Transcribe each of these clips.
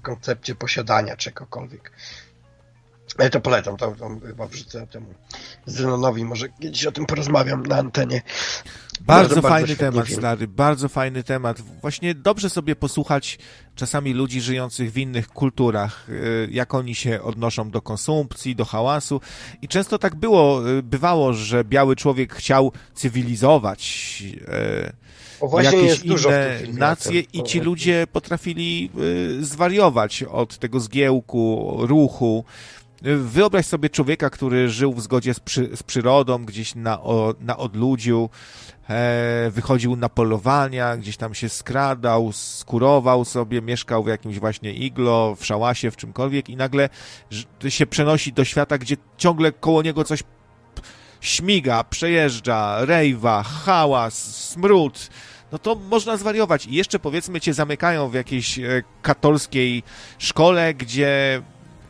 koncepcie posiadania czegokolwiek. Ja to polecam, to chyba wrzucę temu Zenonowi, może kiedyś o tym porozmawiam na antenie. Bardzo fajny temat, stary, bardzo fajny temat. Właśnie dobrze sobie posłuchać czasami ludzi żyjących w innych kulturach, jak oni się odnoszą do konsumpcji, do hałasu. I często tak bywało, że biały człowiek chciał cywilizować jakieś inne nacje i ci ludzie potrafili zwariować od tego zgiełku, ruchu. Wyobraź sobie człowieka, który żył w zgodzie z przyrodą, gdzieś na odludziu, wychodził na polowania, gdzieś tam się skradał, skurował sobie, mieszkał w jakimś właśnie iglo, w szałasie, w czymkolwiek i nagle się przenosi do świata, gdzie ciągle koło niego coś śmiga, przejeżdża, rejwa, hałas, smród. No to można zwariować. I jeszcze powiedzmy cię zamykają w jakiejś katolskiej szkole, gdzie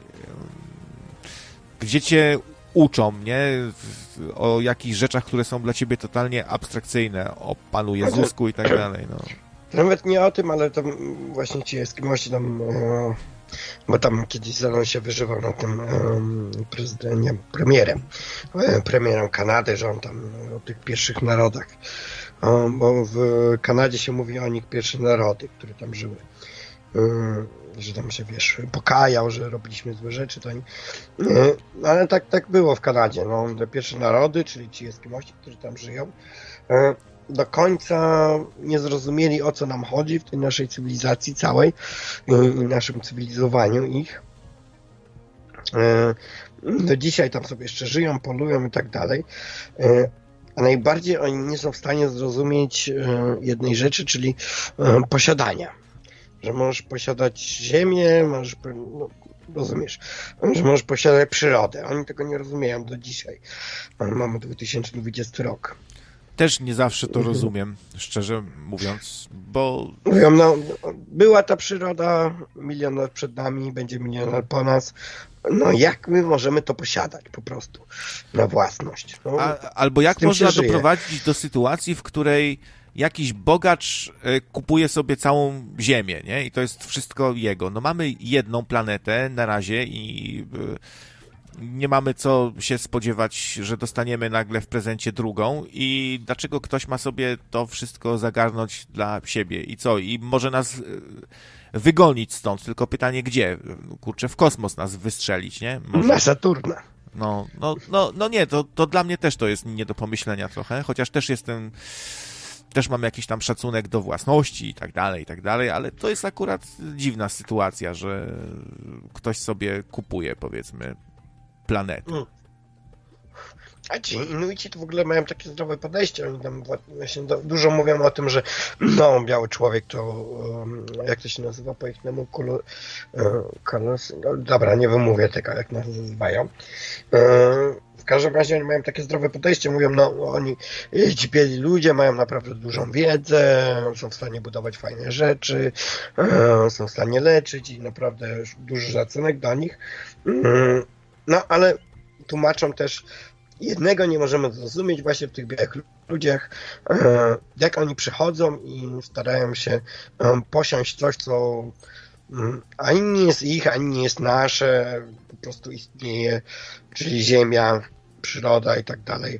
cię uczą, nie? O jakichś rzeczach, które są dla ciebie totalnie abstrakcyjne, o Panu Jezusku i tak dalej, no. Nawet nie o tym, ale tam właśnie ci eskimości tam, bo tam kiedyś Zenon się wyżywał na tym premierem Kanady, że on tam o tych pierwszych narodach, bo w Kanadzie się mówi o nich pierwsze narody, które tam żyły. Że tam się, wiesz, pokajał, że robiliśmy złe rzeczy, to nie. Ale tak było w Kanadzie. No, te pierwsze narody, czyli ci eskimości, którzy tam żyją, do końca nie zrozumieli, o co nam chodzi w tej naszej cywilizacji całej i naszym cywilizowaniu ich. Do dzisiaj tam sobie jeszcze żyją, polują i tak dalej. A najbardziej oni nie są w stanie zrozumieć jednej rzeczy, czyli posiadania. Że możesz posiadać ziemię, rozumiesz, że możesz posiadać przyrodę. Oni tego nie rozumieją do dzisiaj. Mamy 2020 rok. Też nie zawsze to rozumiem, szczerze mówiąc, bo... Mówią, no, była ta przyroda, milion lat przed nami, będzie milion lat po nas. No jak my możemy to posiadać po prostu na własność? No, albo jak można doprowadzić do sytuacji, w której jakiś bogacz kupuje sobie całą ziemię, nie? I to jest wszystko jego. No mamy jedną planetę na razie i nie mamy co się spodziewać, że dostaniemy nagle w prezencie drugą i dlaczego ktoś ma sobie to wszystko zagarnąć dla siebie i co? I może nas wygonić stąd, tylko pytanie gdzie? Kurczę, w kosmos nas wystrzelić, nie? Może... Na Saturna. No nie, to dla mnie też to jest nie do pomyślenia trochę, chociaż też mam jakiś tam szacunek do własności i tak dalej, ale to jest akurat dziwna sytuacja, że ktoś sobie kupuje, powiedzmy, planetę. A ci Inuici to w ogóle mają takie zdrowe podejście. Oni tam właśnie dużo mówią o tym, że no, biały człowiek to, jak to się nazywa po ich nemu, dobra, nie wymówię tego, jak nas nazywają. W każdym razie oni mają takie zdrowe podejście, mówią, no oni, ci bieli ludzie mają naprawdę dużą wiedzę, są w stanie budować fajne rzeczy, są w stanie leczyć i naprawdę duży szacunek do nich. No ale tłumaczą też, jednego nie możemy zrozumieć właśnie w tych białych ludziach, jak oni przychodzą i starają się posiąść coś, co ani nie jest ich, ani nie jest nasze, po prostu istnieje, czyli ziemia, przyroda i tak dalej.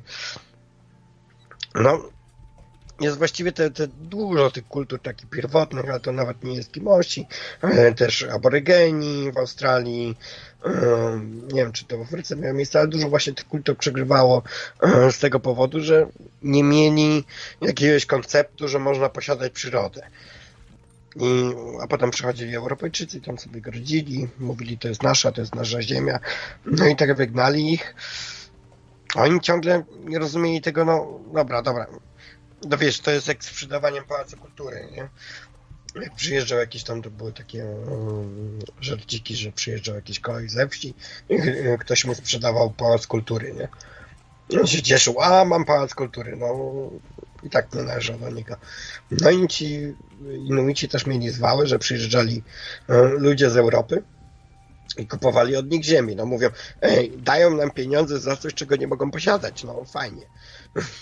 No, jest właściwie dużo tych kultur takich pierwotnych, ale to nawet nie Eskimosi, też aborygeni w Australii, nie wiem, czy to w Afryce miało miejsce, ale dużo właśnie tych kultur przegrywało z tego powodu, że nie mieli jakiegoś konceptu, że można posiadać przyrodę. A potem przychodzili Europejczycy i tam sobie grodzili, mówili, to jest nasza ziemia, no i tak wygnali ich. Oni ciągle nie rozumieli tego, no dobra. No wiesz, to jest jak z sprzedawaniem Pałacu Kultury, nie? Jak przyjeżdżał jakiś tam, to były takie żarciki, że przyjeżdżał jakiś koleś ze wsi i ktoś mu sprzedawał Pałac Kultury, nie? I on się cieszył, mam Pałac Kultury, no i tak nie należał do niego. No i ci Inuici też mieli zwały, że przyjeżdżali ludzie z Europy i kupowali od nich ziemię. No mówią, dają nam pieniądze za coś, czego nie mogą posiadać, no fajnie.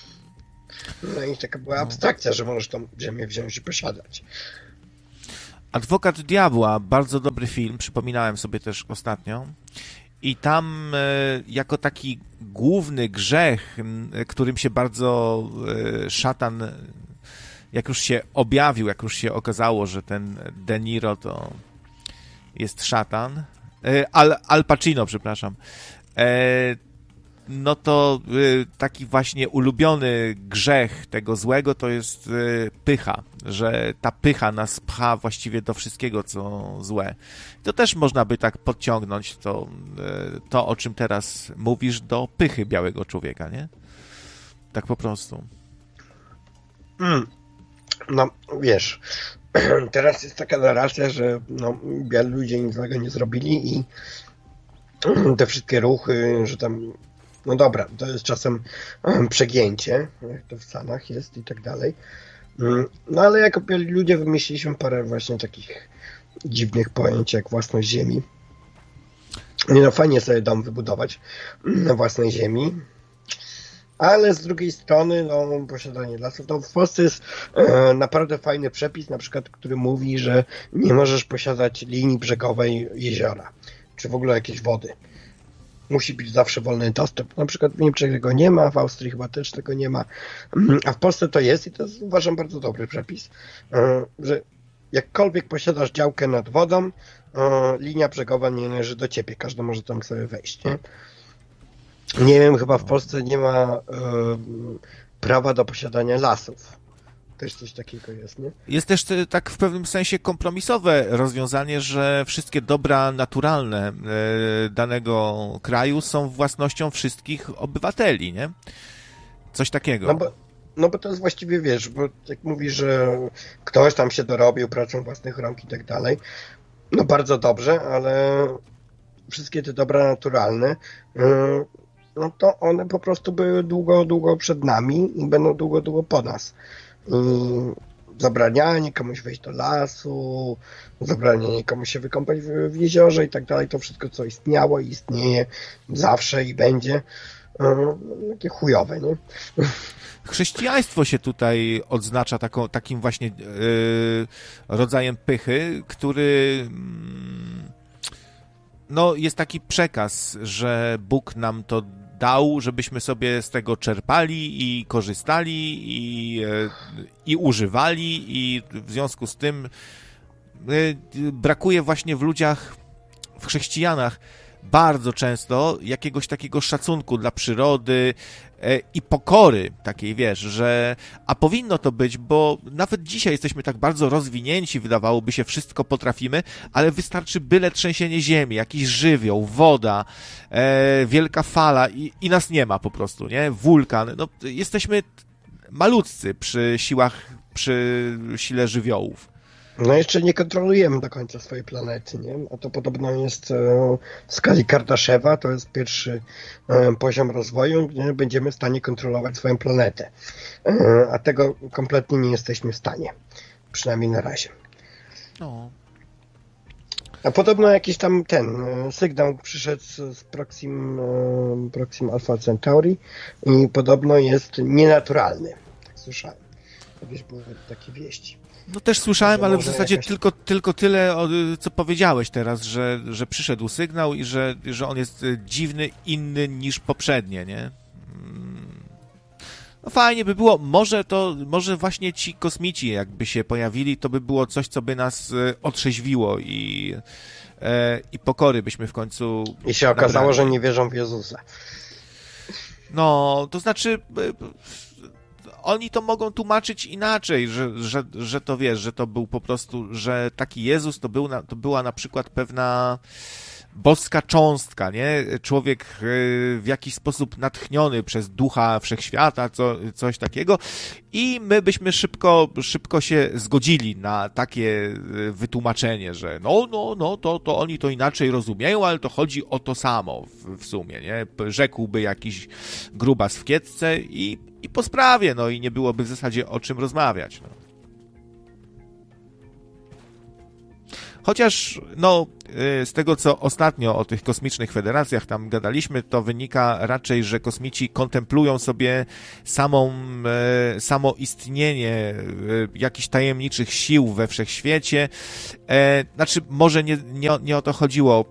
No i taka była abstrakcja, że możesz tą ziemię wziąć i posiadać. Adwokat Diabła, bardzo dobry film, przypominałem sobie też ostatnio. I tam jako taki główny grzech, którym się bardzo szatan, jak już się objawił, jak już się okazało, że ten De Niro to jest szatan, Al Pacino, przepraszam, no to taki właśnie ulubiony grzech tego złego to jest pycha, że ta pycha nas pcha właściwie do wszystkiego, co złe. To też można by tak podciągnąć to, o czym teraz mówisz, do pychy białego człowieka, nie? Tak po prostu. No, wiesz, teraz jest taka narracja, że biali ludzie nic złego nie zrobili i te wszystkie ruchy, że tam no dobra, to jest czasem przegięcie, jak to w Stanach jest i tak dalej. No ale jako ludzie wymyśliliśmy parę właśnie takich dziwnych pojęć jak własność ziemi. Nie no, fajnie sobie dom wybudować na własnej ziemi, ale z drugiej strony posiadanie lasów. To w Polsce jest naprawdę fajny przepis, na przykład, który mówi, że nie możesz posiadać linii brzegowej jeziora, czy w ogóle jakiejś wody. Musi być zawsze wolny dostęp. Na przykład w Niemczech tego nie ma, w Austrii chyba też tego nie ma, a w Polsce to jest i to jest, uważam, bardzo dobry przepis, że jakkolwiek posiadasz działkę nad wodą, linia brzegowa nie należy do ciebie, każdy może tam sobie wejść, nie? Nie wiem, chyba w Polsce nie ma prawa do posiadania lasów. Też coś takiego jest, nie? Jest też tak w pewnym sensie kompromisowe rozwiązanie, że wszystkie dobra naturalne danego kraju są własnością wszystkich obywateli, nie? Coś takiego. No bo to jest właściwie, wiesz, bo jak mówisz, że ktoś tam się dorobił pracą własnych rąk i tak dalej, no bardzo dobrze, ale wszystkie te dobra naturalne, no to one po prostu były długo, długo przed nami i będą długo, długo po nas. Zabranianie komuś wejść do lasu, zabranianie komuś się wykąpać w jeziorze i tak dalej, to wszystko, co istniało i istnieje zawsze i będzie, takie chujowe, nie? Chrześcijaństwo się tutaj odznacza takim właśnie rodzajem pychy, który no jest taki przekaz, że Bóg nam to dał, żebyśmy sobie z tego czerpali i korzystali i używali i w związku z tym brakuje właśnie w ludziach, w chrześcijanach bardzo często jakiegoś takiego szacunku dla przyrody i pokory takiej, wiesz, że a powinno to być, bo nawet dzisiaj jesteśmy tak bardzo rozwinięci, wydawałoby się, wszystko potrafimy, ale wystarczy byle trzęsienie ziemi, jakiś żywioł, woda, wielka fala i nas nie ma po prostu, nie? Wulkan, no jesteśmy malutcy przy sile żywiołów. No jeszcze nie kontrolujemy do końca swojej planety, nie? A to podobno jest w skali Kardaszewa, to jest pierwszy poziom rozwoju, gdzie będziemy w stanie kontrolować swoją planetę. A tego kompletnie nie jesteśmy w stanie. Przynajmniej na razie. No. A podobno jakiś tam sygnał przyszedł z Proxim Alpha Centauri i podobno jest nienaturalny. Tak słyszałem. Jakieś były takie wieści. No też słyszałem, ale w zasadzie tylko tyle, co powiedziałeś teraz, że przyszedł sygnał i że on jest dziwny, inny niż poprzednie, nie? No fajnie by było, może właśnie ci kosmici jakby się pojawili, to by było coś, co by nas otrzeźwiło i pokory byśmy w końcu I się okazało, nabrali. Że nie wierzą w Jezusa. No, to znaczy oni to mogą tłumaczyć inaczej, że to wiesz, że to był po prostu, że taki Jezus to była na przykład pewna boska cząstka, nie? Człowiek w jakiś sposób natchniony przez ducha wszechświata, coś takiego i my byśmy szybko się zgodzili na takie wytłumaczenie, że to oni to inaczej rozumieją, ale to chodzi o to samo w sumie, nie? Rzekłby jakiś grubas w kiecce i po sprawie, no i nie byłoby w zasadzie o czym rozmawiać, no. Chociaż, no, z tego, co ostatnio o tych kosmicznych federacjach tam gadaliśmy, to wynika raczej, że kosmici kontemplują sobie samo istnienie jakichś tajemniczych sił we wszechświecie. Znaczy, może nie o to chodziło.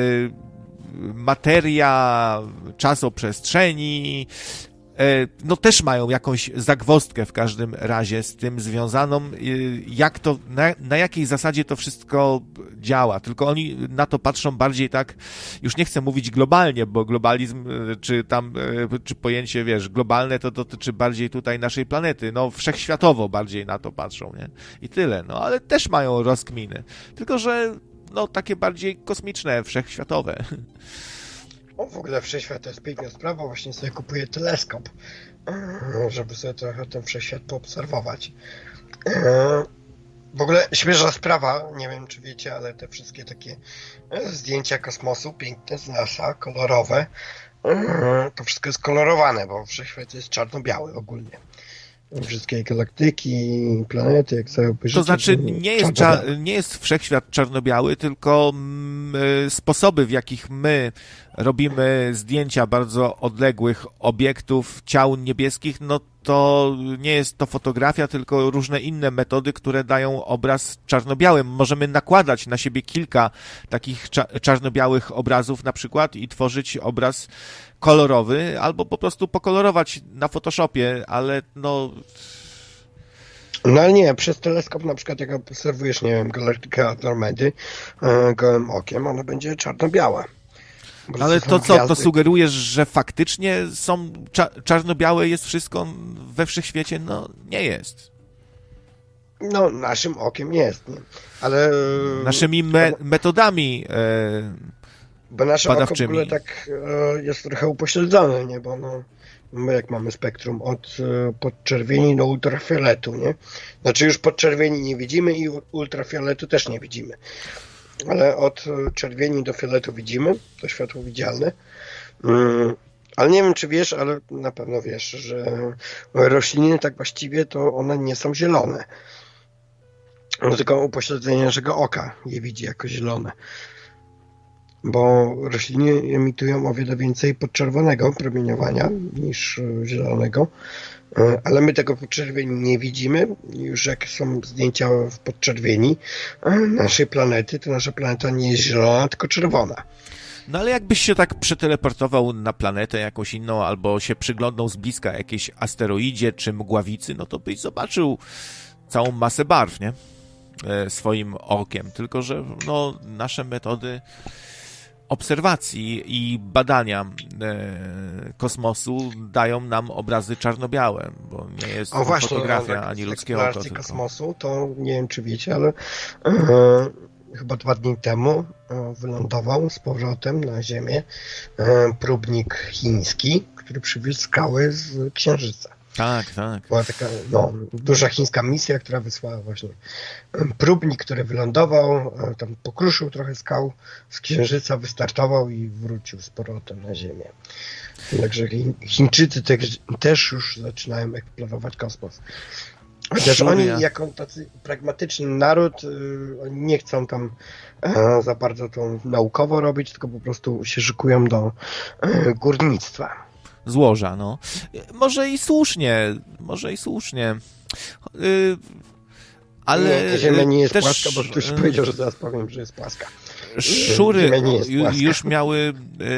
Materia, czasoprzestrzeni, no też mają jakąś zagwozdkę w każdym razie z tym związaną, jak to, na jakiej zasadzie to wszystko działa, tylko oni na to patrzą bardziej tak, już nie chcę mówić globalnie, bo globalizm, czy pojęcie, wiesz, globalne to dotyczy bardziej tutaj naszej planety, no wszechświatowo bardziej na to patrzą, nie? I tyle, no ale też mają rozkminy, tylko że no takie bardziej kosmiczne, wszechświatowe. O, w ogóle wszechświat to jest piękna sprawa, właśnie sobie kupuję teleskop, żeby sobie trochę ten wszechświat poobserwować. W ogóle świeża sprawa, nie wiem czy wiecie, ale te wszystkie takie zdjęcia kosmosu, piękne z NASA, kolorowe, to wszystko jest kolorowane, bo wszechświat jest czarno-biały ogólnie. Wszystkie galaktyki, planety, jak sobie obejrzycie. To znaczy nie jest wszechświat czarno-biały, tylko sposoby, w jakich my robimy zdjęcia bardzo odległych obiektów, ciał niebieskich, no to nie jest to fotografia, tylko różne inne metody, które dają obraz czarno-biały. Możemy nakładać na siebie kilka takich czarno-białych obrazów na przykład i tworzyć obraz kolorowy, albo po prostu pokolorować na Photoshopie, ale no... No ale nie, przez teleskop na przykład jak obserwujesz, nie wiem, galaktykę Andromedy gołym okiem, ona będzie czarno-biała. Ale to co, gwiazdy. To sugerujesz, że faktycznie są czarno-białe jest wszystko we wszechświecie? No nie jest. No naszym okiem jest, nie? Ale... Naszymi metodami bo nasze badawczymi. Oko w ogóle tak jest trochę upośledzone, nie? Bo no, my jak mamy spektrum od podczerwieni do ultrafioletu, nie? Znaczy już podczerwieni nie widzimy i ultrafioletu też nie widzimy. Ale od czerwieni do fioletu widzimy, to światło widzialne. Ale nie wiem, czy wiesz, ale na pewno wiesz, że rośliny tak właściwie to one nie są zielone. No, tylko upośledzenie naszego oka je widzi jako zielone. Bo rośliny emitują o wiele więcej podczerwonego promieniowania niż zielonego. Ale my tego podczerwieni nie widzimy. Już jak są zdjęcia w podczerwieni naszej planety, to nasza planeta nie jest zielona, tylko czerwona. No ale jakbyś się tak przeteleportował na planetę jakąś inną, albo się przyglądał z bliska jakiejś asteroidzie czy mgławicy, no to byś zobaczył całą masę barw, nie? Swoim okiem. Tylko że no, nasze metody obserwacji i badania kosmosu dają nam obrazy czarno-białe, bo nie jest to fotografia ani ludzkie oko. W kosmosu to nie wiem, czy wiecie, ale chyba 2 dni temu wylądował z powrotem na Ziemię próbnik chiński, który przywiózł skały z Księżyca. Tak, tak. Była taka duża chińska misja, która wysłała właśnie próbnik, który wylądował, tam pokruszył trochę skał z Księżyca, wystartował i wrócił z powrotem na Ziemię. Także Chińczycy też już zaczynają eksplorować kosmos. Chociaż oni jako tacy pragmatyczny naród, oni nie chcą tam za bardzo to naukowo robić, tylko po prostu się szykują do górnictwa. Złoża, no. Może i słusznie. Ale nie, Ziemia nie jest też płaska, bo ktoś powiedział, że zaraz powiem, że jest płaska. Szury już miały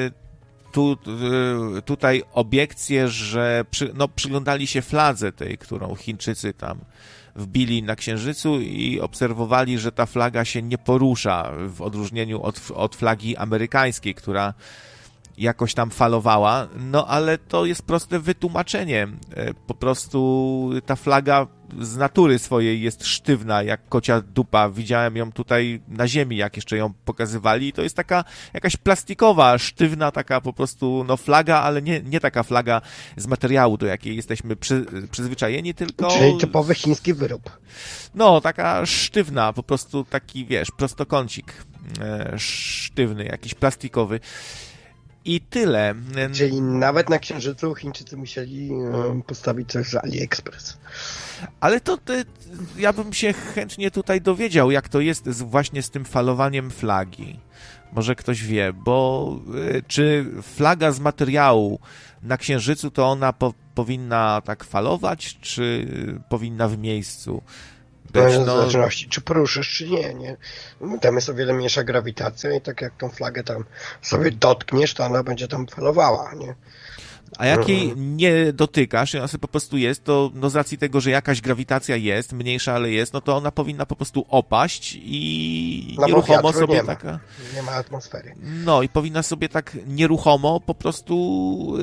tutaj obiekcje, że przyglądali się fladze tej, którą Chińczycy tam wbili na Księżycu i obserwowali, że ta flaga się nie porusza w odróżnieniu od flagi amerykańskiej, która jakoś tam falowała, no ale to jest proste wytłumaczenie. Po prostu ta flaga z natury swojej jest sztywna, jak kocia dupa. Widziałem ją tutaj na ziemi, jak jeszcze ją pokazywali. To jest taka jakaś plastikowa, sztywna taka po prostu flaga, ale nie taka flaga z materiału, do jakiej jesteśmy przyzwyczajeni, tylko... Czyli typowy chiński wyrób. No, taka sztywna, po prostu taki, prostokącik sztywny, jakiś plastikowy. I tyle. Czyli nawet na Księżycu Chińczycy musieli postawić coś z AliExpress. Ale to ja bym się chętnie tutaj dowiedział, jak to jest właśnie z tym falowaniem flagi. Może ktoś wie, bo czy flaga z materiału na Księżycu, to ona powinna tak falować, czy powinna w miejscu być? W zależności, czy poruszysz, czy nie. Tam jest o wiele mniejsza grawitacja i tak jak tą flagę tam sobie dotkniesz, to ona będzie tam falowała, nie? A jak jej nie dotykasz i ona sobie po prostu jest, to no z racji tego, że jakaś grawitacja jest, mniejsza, ale jest, no to ona powinna po prostu opaść i nieruchomo sobie taka... Nie ma atmosfery. No i powinna sobie tak nieruchomo po prostu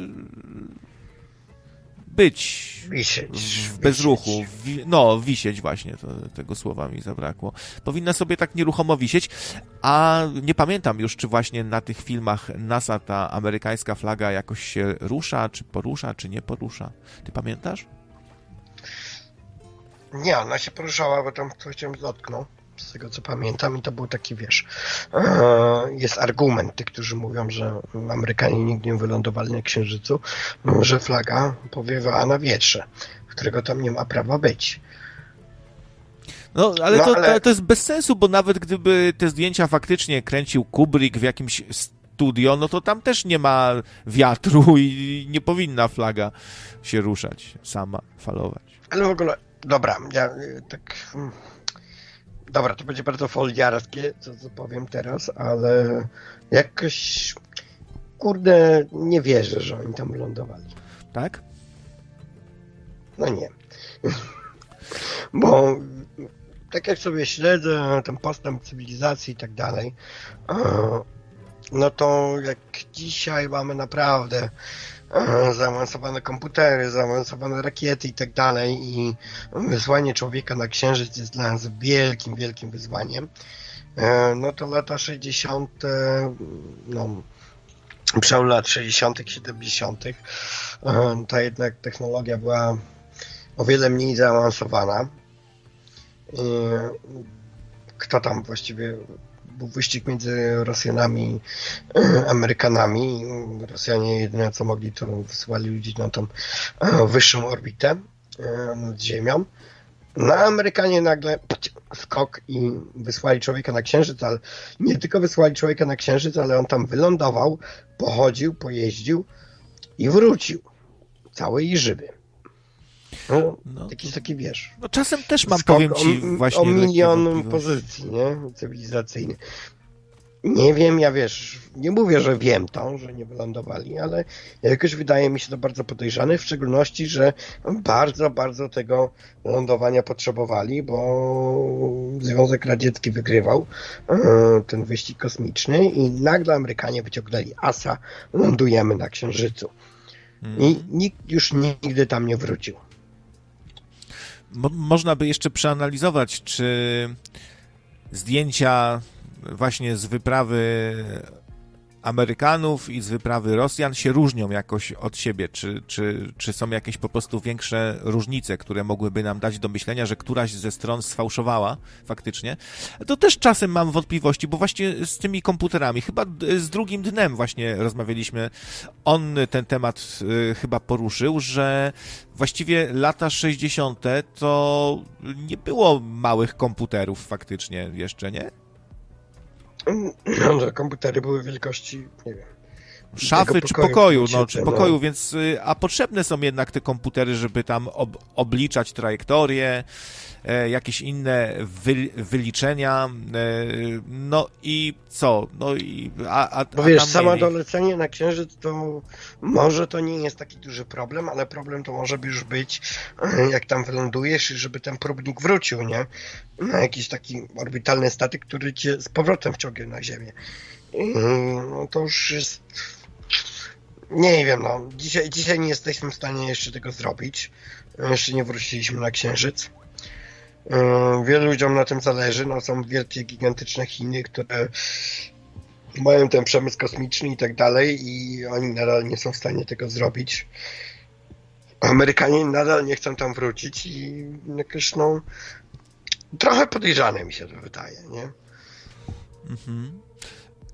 być... Wisieć. Bez ruchu. Wisieć właśnie, tego słowa mi zabrakło. Powinna sobie tak nieruchomo wisieć, a nie pamiętam już, czy właśnie na tych filmach NASA ta amerykańska flaga jakoś się rusza, czy nie porusza. Ty pamiętasz? Nie, ona się poruszała, bo tam ktoś ją dotknął, z tego co pamiętam, i to był taki, jest argument tych, którzy mówią, że Amerykanie nigdy nie wylądowali na Księżycu, że flaga powiewała na wietrze, którego tam nie ma prawa być. Ale to jest bez sensu, bo nawet gdyby te zdjęcia faktycznie kręcił Kubrick w jakimś studio, no to tam też nie ma wiatru i nie powinna flaga się ruszać sama, falować. Ale w ogóle, dobra, ja tak... Dobra, to będzie bardzo foliarskie, co powiem teraz, ale jakoś, kurde, nie wierzę, że oni tam wylądowali. Tak? No nie. Bo tak jak sobie śledzę ten postęp cywilizacji i tak dalej, no to jak dzisiaj mamy naprawdę zaawansowane komputery, zaawansowane rakiety i tak dalej, i wysłanie człowieka na Księżyc jest dla nas wielkim, wielkim wyzwaniem, no to lata 60., przełom lat 60., 70., ta jednak technologia była o wiele mniej zaawansowana. Kto tam właściwie... Był wyścig między Rosjanami i Amerykanami. Rosjanie jedyne co mogli, to wysyłali ludzi na tą wyższą orbitę nad Ziemią. No a Amerykanie nagle skok i wysłali człowieka na Księżyc, ale nie tylko wysłali człowieka na Księżyc, ale on tam wylądował, pochodził, pojeździł i wrócił. Cały i żywy. Taki wiesz. No czasem też mam, powiem ci, właśnie... O milion pozycji, nie? Cywilizacyjnych. Nie wiem, nie mówię, że wiem to, że nie wylądowali, ale jakoś wydaje mi się to bardzo podejrzane, w szczególności, że bardzo, bardzo tego lądowania potrzebowali, bo Związek Radziecki wygrywał ten wyścig kosmiczny i nagle Amerykanie wyciągnęli asa, lądujemy na Księżycu. I nikt już nigdy tam nie wrócił. Można by jeszcze przeanalizować, czy zdjęcia właśnie z wyprawy Amerykanów i z wyprawy Rosjan się różnią jakoś od siebie, czy są jakieś po prostu większe różnice, które mogłyby nam dać do myślenia, że któraś ze stron sfałszowała faktycznie. To też czasem mam wątpliwości, bo właśnie z tymi komputerami, chyba z drugim dnem właśnie rozmawialiśmy, on ten temat chyba poruszył, że właściwie lata 60. to nie było małych komputerów faktycznie jeszcze, nie? No, komputery były wielkości, nie wiem, szafy czy pokoju, pokoju, więc a potrzebne są jednak te komputery, żeby tam obliczać trajektorię, jakieś inne wyliczenia, no i co? No i bo wiesz, samo dolecenie na Księżyc to może to nie jest taki duży problem, ale problem to może już być, jak tam wylądujesz i żeby ten próbnik wrócił, nie? Na jakiś taki orbitalny statek, który cię z powrotem wciągnie na Ziemię. No to już jest... Nie wiem, no. Dzisiaj nie jesteśmy w stanie jeszcze tego zrobić. Jeszcze nie wróciliśmy na Księżyc. Wielu ludziom na tym zależy. No, są wielkie, gigantyczne Chiny, które mają ten przemysł kosmiczny i tak dalej i oni nadal nie są w stanie tego zrobić. Amerykanie nadal nie chcą tam wrócić i jakoś, no, trochę podejrzane mi się to wydaje, nie?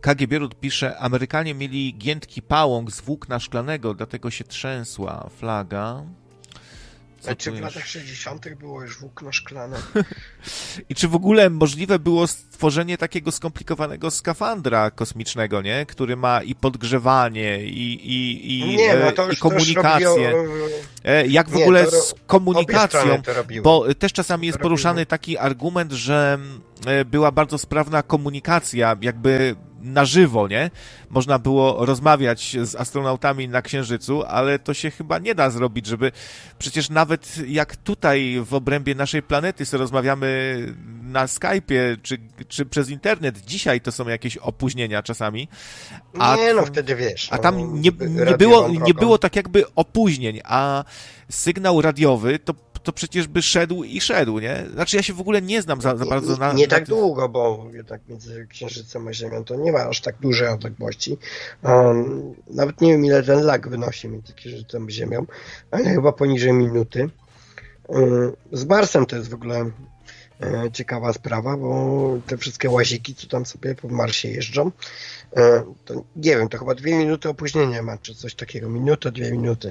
KG Bierut pisze, Amerykanie mieli giętki pałąk z włókna szklanego, dlatego się trzęsła flaga. Czy w latach 60. było już włókno szklane? I czy w ogóle możliwe było stworzenie takiego skomplikowanego skafandra kosmicznego, nie? Który ma i podgrzewanie, i komunikację. Jak w ogóle z komunikacją? Bo też czasami jest poruszany taki argument, że była bardzo sprawna komunikacja, jakby na żywo, nie? Można było rozmawiać z astronautami na Księżycu, ale to się chyba nie da zrobić, żeby... Przecież nawet jak tutaj w obrębie naszej planety sobie rozmawiamy na Skype'ie, czy przez internet, dzisiaj to są jakieś opóźnienia czasami. Wtedy wiesz. A tam nie było tak jakby opóźnień, a sygnał radiowy to przecież by szedł, nie? Znaczy ja się w ogóle nie znam za bardzo na... Nie tak długo, bo jednak między Księżycem a Ziemią to nie ma aż tak dużej odległości. Nawet nie wiem, ile ten lag wynosi między Księżycem a Ziemią, ale chyba poniżej minuty. Z Marsem to jest w ogóle ciekawa sprawa, bo te wszystkie łaziki, co tam sobie po Marsie jeżdżą, to nie wiem, to chyba 2 minuty opóźnienia ma, czy coś takiego. 2 minuty.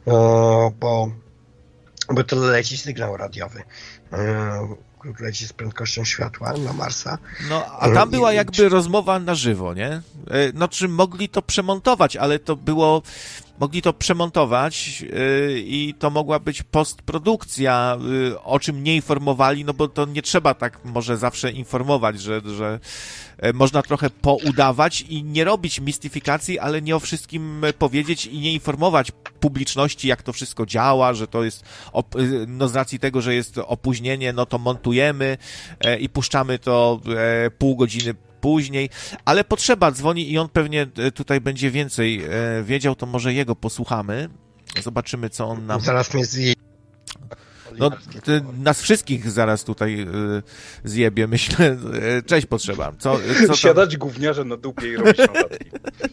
Bo to leci sygnał radiowy, który leci z prędkością światła na Marsa. No, a tam była jakby rozmowa na żywo, nie? No, czy mogli to przemontować, ale to było... Mogli to przemontować i to mogła być postprodukcja, o czym nie informowali, no bo to nie trzeba tak może zawsze informować, że można trochę poudawać i nie robić mistyfikacji, ale nie o wszystkim powiedzieć i nie informować publiczności, jak to wszystko działa, że to jest, no z racji tego, że jest opóźnienie, no to montujemy i puszczamy to pół godziny później, ale potrzeba dzwoni i on pewnie tutaj będzie więcej wiedział, to może jego posłuchamy. Zobaczymy, co on nam... Zaraz mnie zje... No, nas wszystkich zaraz tutaj zjebie, myślę. Cześć, potrzeba. Co siadać tam... gówniarze na dupie i robić notatki.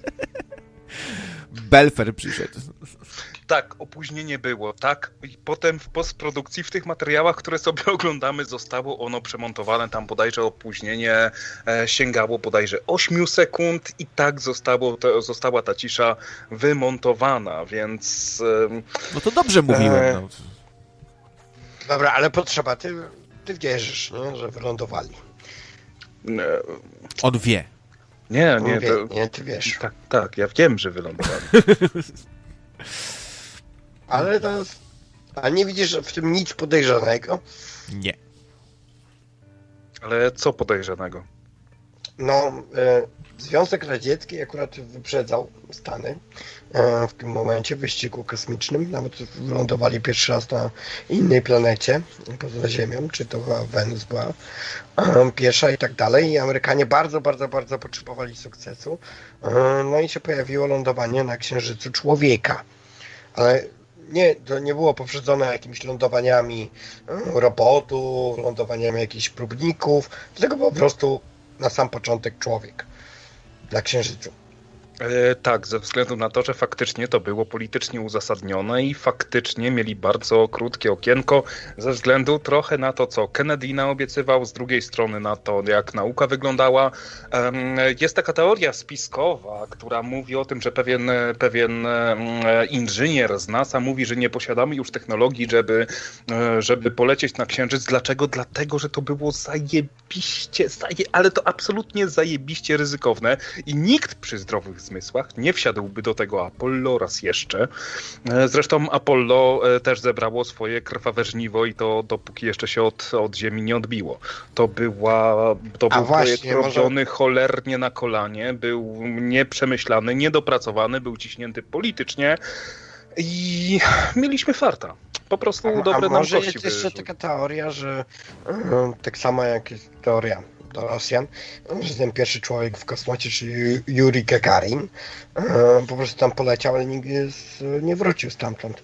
Belfer przyszedł. Tak, opóźnienie było, tak. I potem w postprodukcji, w tych materiałach, które sobie oglądamy, zostało ono przemontowane. Tam opóźnienie sięgało bodajże 8 sekund i tak została ta cisza wymontowana, więc... No to dobrze mówiłem. No. Dobra, ale potrzeba, ty wierzysz, nie? Że wylądowali. On wie. Nie, ty wiesz. Tak, ja wiem, że wylądowali. Ale to... A nie widzisz w tym nic podejrzanego? Nie. Ale co podejrzanego? No, Związek Radziecki akurat wyprzedzał Stany w tym momencie w wyścigu kosmicznym. Nawet wylądowali pierwszy raz na innej planecie poza Ziemią, czy to była Wenus była pierwsza i tak dalej. I Amerykanie bardzo, bardzo, bardzo potrzebowali sukcesu. No i się pojawiło lądowanie na Księżycu człowieka. Ale to nie było poprzedzone jakimiś lądowaniami robotów, lądowaniami jakichś próbników, tylko po prostu na sam początek człowiek na Księżycu. Tak, ze względu na to, że faktycznie to było politycznie uzasadnione i faktycznie mieli bardzo krótkie okienko ze względu trochę na to, co Kennedy naobiecywał, z drugiej strony na to, jak nauka wyglądała. Jest taka teoria spiskowa, która mówi o tym, że pewien inżynier z NASA mówi, że nie posiadamy już technologii, żeby polecieć na Księżyc. Dlaczego? Dlatego, że to było zajebiście, ale to absolutnie zajebiście ryzykowne i nikt przy zdrowych zmysłach nie wsiadłby do tego Apollo raz jeszcze. Zresztą Apollo też zebrało swoje krwawe żniwo i to dopóki jeszcze się od Ziemi nie odbiło. To był projekt robiony cholernie na kolanie, był nieprzemyślany, niedopracowany, był ciśnięty politycznie i mieliśmy farta. Po prostu dobre nam może jest jeszcze taka teoria, że tak samo jak jest teoria do Rosjan, że ten pierwszy człowiek w kosmocie, czyli Juri Gagarin, po prostu tam poleciał, ale nigdy nie wrócił stamtąd.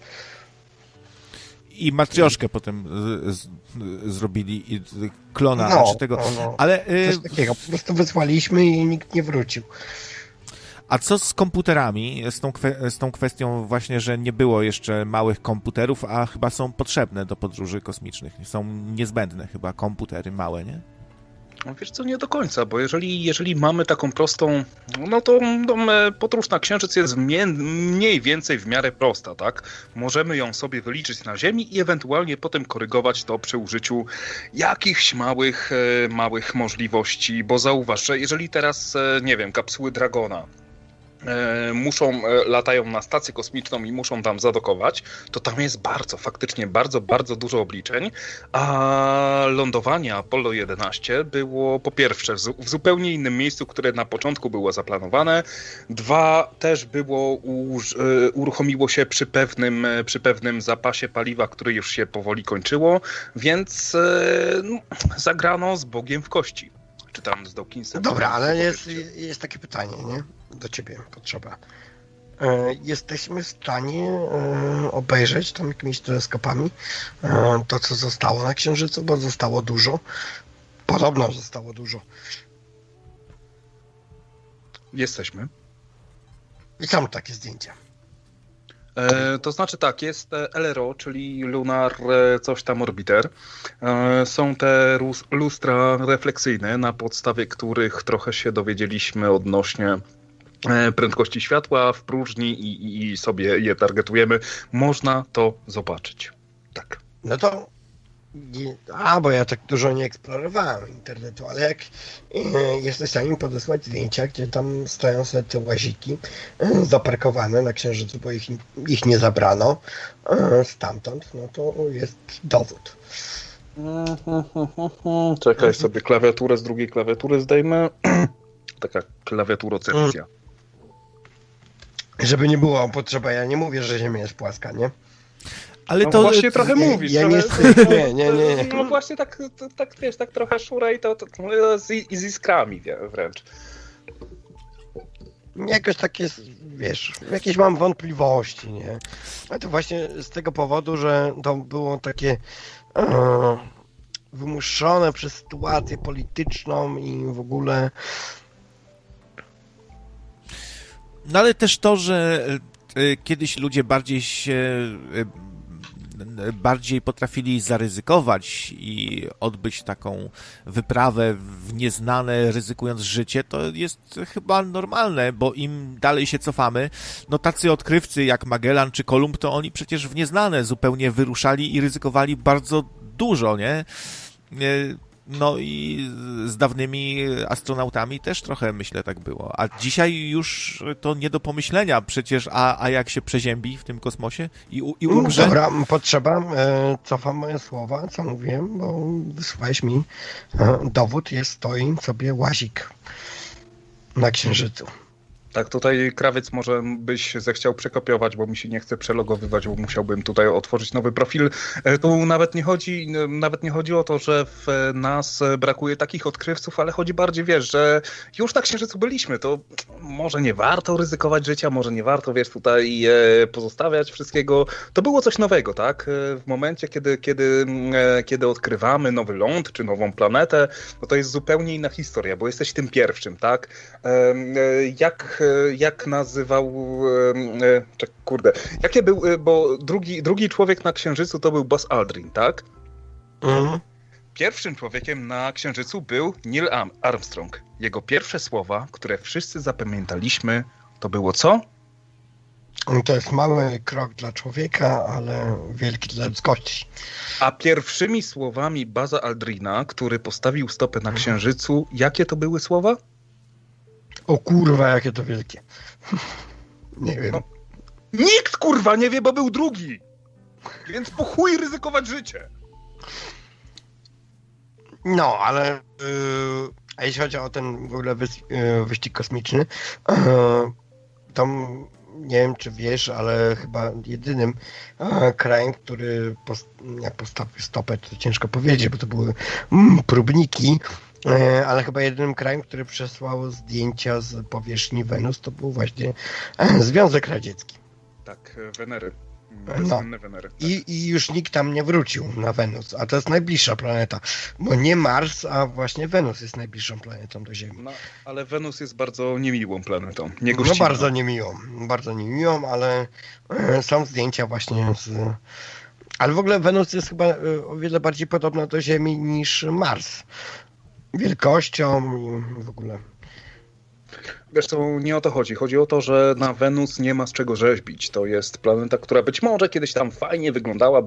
I matrioszkę potem zrobili, i klona tego. Ale coś takiego, po prostu wysłaliśmy i nikt nie wrócił. A co z komputerami, z tą kwestią właśnie, że nie było jeszcze małych komputerów, a chyba są potrzebne do podróży kosmicznych, są niezbędne chyba komputery małe, nie? No wiesz co, nie do końca, bo jeżeli mamy taką prostą, no to podróż na Księżyc jest mniej więcej w miarę prosta, tak? Możemy ją sobie wyliczyć na Ziemi i ewentualnie potem korygować to przy użyciu jakichś małych możliwości, bo zauważ, że jeżeli teraz, nie wiem, kapsuły Dragona latają na stację kosmiczną i muszą tam zadokować, to tam jest faktycznie bardzo dużo obliczeń, a lądowanie Apollo 11 było po pierwsze w zupełnie innym miejscu, które na początku było zaplanowane, 2 też uruchomiło się przy pewnym zapasie paliwa, który już się powoli kończyło, więc zagrano z Bogiem w kości. Czy tam z Dawkinsem. Dobra, ale jest takie pytanie, nie? Do ciebie potrzeba. Jesteśmy w stanie obejrzeć tam jakimiś teleskopami to, co zostało na Księżycu, bo zostało dużo. Podobno zostało dużo. Jesteśmy. I są takie zdjęcia. To znaczy tak, jest LRO, czyli Lunar coś tam Orbiter. Są te lustra refleksyjne, na podstawie których trochę się dowiedzieliśmy odnośnie prędkości światła w próżni i sobie je targetujemy. Można to zobaczyć. Tak. No to bo ja tak dużo nie eksplorowałem internetu, ale jak jesteś w stanie podesłać zdjęcia, gdzie tam stoją sobie te łaziki zaparkowane na Księżycu, bo ich nie zabrano stamtąd, no to jest dowód. Czekaj, sobie klawiaturę z drugiej klawiatury zdejmę. Taka klawiaturocepcja. Żeby nie było potrzeba, ja nie mówię, że Ziemia jest płaska, nie? Ale no to właśnie trochę mówisz. Ja nie. No właśnie tak wiesz, tak trochę szurę i to z iskrami wręcz. Jakoś tak jest, wiesz, jakieś mam wątpliwości, nie? A to właśnie z tego powodu, że to było takie wymuszone przez sytuację polityczną i w ogóle. No ale też to, że kiedyś ludzie bardziej potrafili zaryzykować i odbyć taką wyprawę w nieznane, ryzykując życie, to jest chyba normalne, bo im dalej się cofamy, no tacy odkrywcy jak Magellan czy Kolumb, to oni przecież w nieznane zupełnie wyruszali i ryzykowali bardzo dużo, nie? No i z dawnymi astronautami też trochę, myślę, tak było. A dzisiaj już to nie do pomyślenia przecież, a jak się przeziębi w tym kosmosie i umrze? Dobra, potrzeba, cofam moje słowa, co mówiłem, bo wysłałeś mi dowód, stoi sobie łazik na Księżycu. Tak, tutaj krawiec może byś zechciał przekopiować, bo mi się nie chce przelogowywać, bo musiałbym tutaj otworzyć nowy profil. Tu nawet nie chodzi o to, że w nas brakuje takich odkrywców, ale chodzi bardziej, wiesz, że już na Księżycu byliśmy, to może nie warto ryzykować życia, może nie warto, wiesz, tutaj pozostawiać wszystkiego. To było coś nowego, tak? W momencie, kiedy odkrywamy nowy ląd, czy nową planetę, no to jest zupełnie inna historia, bo jesteś tym pierwszym, tak? Jak nazywał... Jakie był... Bo drugi człowiek na Księżycu to był Buzz Aldrin, tak? Mhm. Pierwszym człowiekiem na Księżycu był Neil Armstrong. Jego pierwsze słowa, które wszyscy zapamiętaliśmy, to było co? To jest mały krok dla człowieka, ale wielki dla ludzkości. A pierwszymi słowami Buzza Aldrina, który postawił stopę na Księżycu, jakie to były słowa? O kurwa, jakie to wielkie. Nie wiem. No, nikt kurwa nie wie, bo był drugi. Więc po chuj ryzykować życie. No, ale a jeśli chodzi o ten w ogóle wyścig kosmiczny, to nie wiem, czy wiesz, ale chyba jedynym krajem, który postawił stopę, to ciężko powiedzieć, bo to były próbniki, ale chyba jedynym krajem, który przesłał zdjęcia z powierzchni Wenus, to był właśnie Związek Radziecki. Tak, Wenery. No. Wenery. Tak. I już nikt tam nie wrócił na Wenus, a to jest najbliższa planeta, bo nie Mars, a właśnie Wenus jest najbliższą planetą do Ziemi. No, ale Wenus jest bardzo niemiłą planetą. No bardzo niemiłą, ale są zdjęcia właśnie ale w ogóle Wenus jest chyba o wiele bardziej podobna do Ziemi niż Mars. wielkością i w ogóle. Wiesz co, nie o to chodzi. Chodzi o to, że na Wenus nie ma z czego rzeźbić. To jest planeta, która być może kiedyś tam fajnie wyglądała,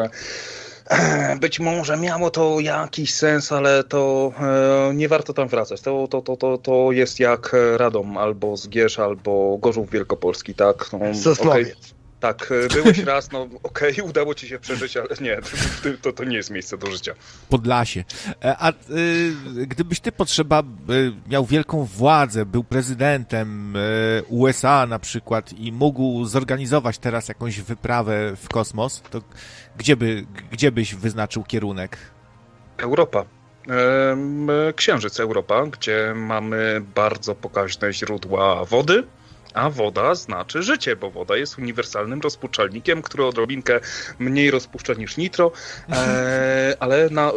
być może miało to jakiś sens, ale to nie warto tam wracać. To jest jak Radom, albo Zgierz, albo Gorzów Wielkopolski, tak? No, Sosnowiec. Okay. Tak, byłeś raz, no okej, udało ci się przeżyć, ale nie, to nie jest miejsce do życia. Podlasie. Gdybyś ty miał wielką władzę, był prezydentem USA na przykład i mógł zorganizować teraz jakąś wyprawę w kosmos, to gdzie byś wyznaczył kierunek? Europa. Księżyc Europa, gdzie mamy bardzo pokaźne źródła wody, a woda znaczy życie, bo woda jest uniwersalnym rozpuszczalnikiem, który odrobinkę mniej rozpuszcza niż nitro, ale na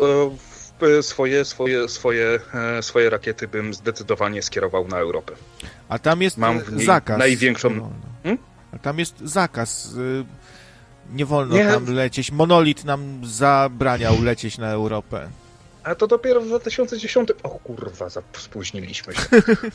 swoje rakiety bym zdecydowanie skierował na Europę. A tam jest zakaz. Największą... A tam jest zakaz. Nie wolno tam lecieć. Monolit nam zabraniał lecieć na Europę. A to dopiero w 2010... O kurwa, spóźniliśmy się.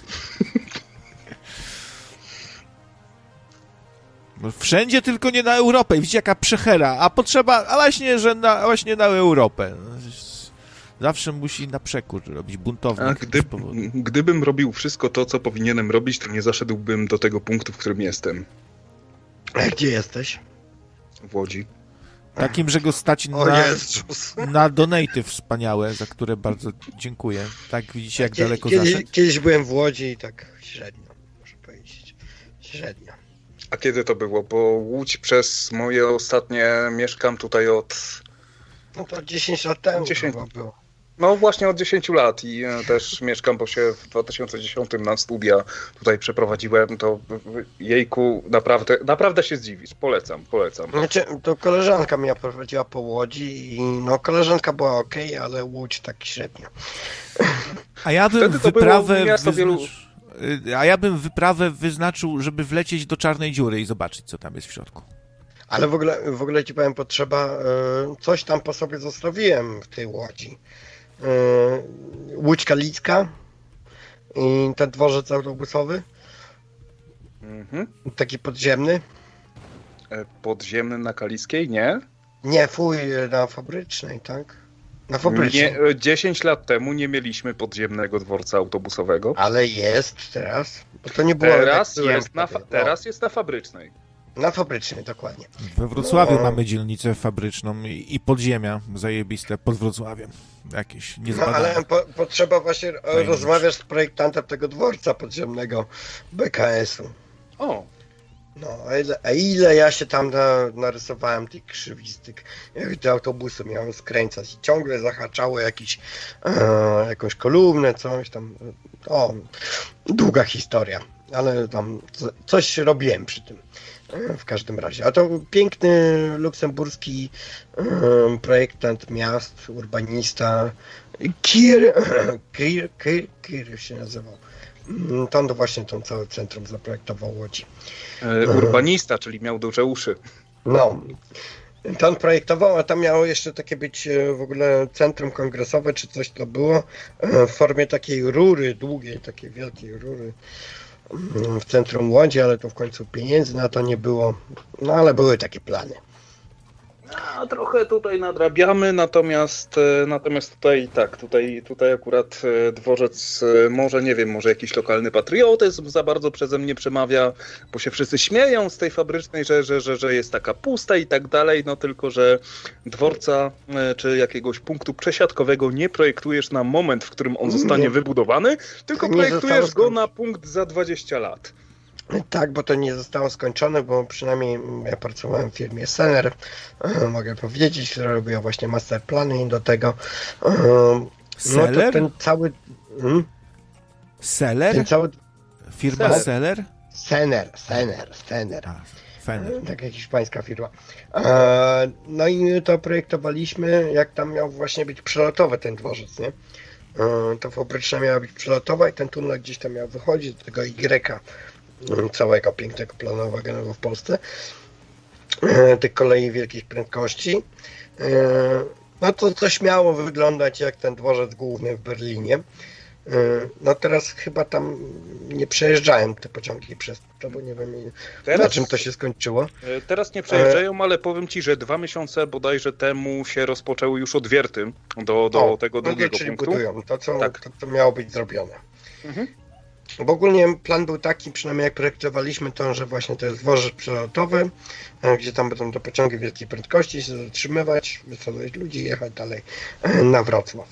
Wszędzie, tylko nie na Europę. Widzicie, jaka przechera. A potrzeba, właśnie na Europę. Zawsze musi na przekór robić buntownik. Gdybym robił wszystko to, co powinienem robić, to nie zaszedłbym do tego punktu, w którym jestem. A gdzie jesteś? W Łodzi. Takim, że go stać na donaty wspaniałe, za które bardzo dziękuję. Tak, widzicie, jak daleko zaszedł? Kiedyś byłem w Łodzi i tak średnio, muszę powiedzieć. Średnio. A kiedy to było? Bo Łódź przez moje ostatnie mieszkam tutaj od... No to 10 lat temu było. No właśnie od 10 lat i też mieszkam, bo się w 2010 na studia tutaj przeprowadziłem, to jejku, naprawdę się zdziwisz. Polecam. Znaczy, to koleżanka mnie prowadziła po Łodzi i no koleżanka była okej, ale Łódź tak średnio. A ja bym wyprawę wyznaczył, żeby wlecieć do czarnej dziury i zobaczyć, co tam jest w środku. Ale w ogóle ci powiem, potrzeba, coś tam po sobie zostawiłem w tej Łodzi. Łódź Kalicka i ten dworzec autobusowy. Taki podziemny. Podziemny na Kaliskiej, nie? Nie, na Fabrycznej, tak? Na Fabrycznej. 10 lat temu nie mieliśmy podziemnego dworca autobusowego. Ale jest teraz. Bo to nie było teraz jest na Fabrycznej. Na Fabrycznej, dokładnie. We Wrocławiu mamy dzielnicę fabryczną i podziemia zajebiste pod Wrocławiem. Jakieś niezbadane. Ale potrzeba właśnie rozmawiać z projektantem tego dworca podziemnego BKS-u. O. No, a ile ja się tam narysowałem tych krzywistek, jak te autobusy miały skręcać i ciągle zahaczało jakąś kolumnę, coś tam. O, długa historia, ale tam coś robiłem przy tym. W każdym razie. A to piękny luksemburski projektant miast, urbanista Kir się nazywał. To on właśnie to całe centrum zaprojektował Łodzi. Urbanista, czyli miał duże uszy. No. To on projektował, a tam miało jeszcze takie być w ogóle centrum kongresowe, czy coś to było, w formie takiej rury, długiej, takiej wielkiej rury w centrum Łodzi, ale to w końcu pieniędzy na to nie było, no ale były takie plany. A trochę tutaj nadrabiamy, natomiast tutaj akurat dworzec, może nie wiem, może jakiś lokalny patriotyzm za bardzo przeze mnie przemawia, bo się wszyscy śmieją z tej Fabrycznej, że jest taka pusta i tak dalej, no tylko, że dworca czy jakiegoś punktu przesiadkowego nie projektujesz na moment, w którym on zostanie wybudowany, tylko projektujesz go na punkt za 20 lat. Tak, bo to nie zostało skończone, bo przynajmniej ja pracowałem w firmie Seller, mogę powiedzieć, która robiła właśnie masterplany do tego. Seller? No to ten cały... Seller? Ten cały... Firma Seller? Seller. Taka hiszpańska firma. No i to projektowaliśmy, jak tam miał właśnie być przelotowy ten dworzec, nie? To Fabryczna miała być przelotowa i ten tunel gdzieś tam miał wychodzić do tego Y, całego pięknego planu wagonowego w Polsce, tych kolei wielkich prędkości. No to śmiało wyglądać jak ten dworzec główny w Berlinie. No teraz chyba tam nie przejeżdżają te pociągi przez to, bo nie wiem na czym to się skończyło. Teraz nie przejeżdżają, ale powiem Ci, że 2 miesiące bodajże temu się rozpoczęły już odwierty do tego drugiego punktu. Budują to, co miało być zrobione. Mhm. Bo ogólnie plan był taki, przynajmniej jak projektowaliśmy to, że właśnie to jest dworzec przelotowy, gdzie tam będą te pociągi wielkiej prędkości się zatrzymywać, wysadzać ludzi i jechać dalej na Wrocław.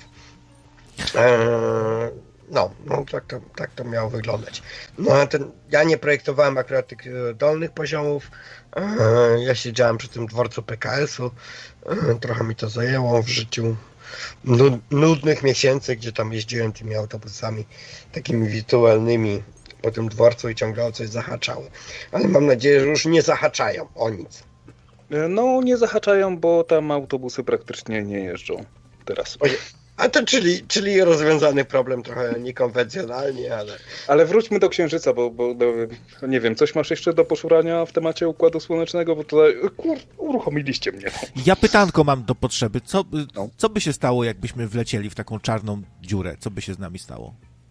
No tak to miało wyglądać. No, ja nie projektowałem akurat tych dolnych poziomów. Ja siedziałem przy tym dworcu PKS-u. Trochę mi to zajęło w życiu nudnych miesięcy, gdzie tam jeździłem tymi autobusami takimi wirtualnymi po tym dworcu i ciągle o coś zahaczały. Ale mam nadzieję, że już nie zahaczają o nic. No nie zahaczają, bo tam autobusy praktycznie nie jeżdżą teraz. A to czyli rozwiązany problem trochę niekonwencjonalnie, ale... Ale wróćmy do Księżyca, bo nie wiem, coś masz jeszcze do poszurania w temacie Układu Słonecznego, bo tutaj uruchomiliście mnie. Ja pytanko mam do potrzeby. Co by się stało, jakbyśmy wlecieli w taką czarną dziurę? Co by się z nami stało?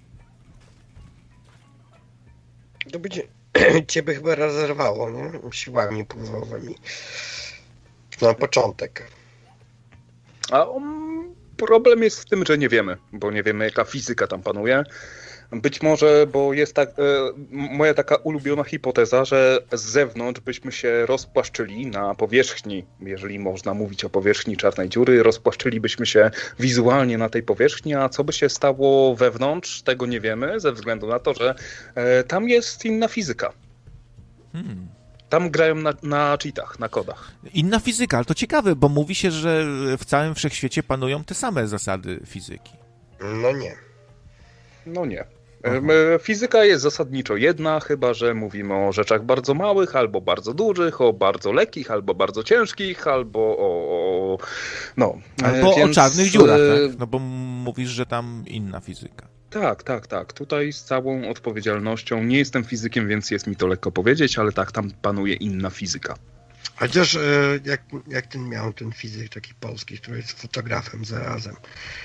To by ciebie chyba rozerwało, nie? Siłami pływowymi. Na początek. Problem jest w tym, że nie wiemy, bo nie wiemy, jaka fizyka tam panuje. Być może, bo jest moja taka ulubiona hipoteza, że z zewnątrz byśmy się rozpłaszczyli na powierzchni, jeżeli można mówić o powierzchni czarnej dziury, rozpłaszczylibyśmy się wizualnie na tej powierzchni, a co by się stało wewnątrz, tego nie wiemy, ze względu na to, że tam jest inna fizyka. Tam grają na cheatach, na kodach. Inna fizyka, ale to ciekawe, bo mówi się, że w całym wszechświecie panują te same zasady fizyki. No nie. Fizyka jest zasadniczo jedna, chyba że mówimy o rzeczach bardzo małych, albo bardzo dużych, o bardzo lekkich, albo bardzo ciężkich, albo Albo o czarnych dziurach, tak? No bo mówisz, że tam inna fizyka. Tak. Tutaj z całą odpowiedzialnością, nie jestem fizykiem, więc jest mi to lekko powiedzieć, ale tak, tam panuje inna fizyka. Chociaż jak ten fizyk taki polski, który jest fotografem zarazem.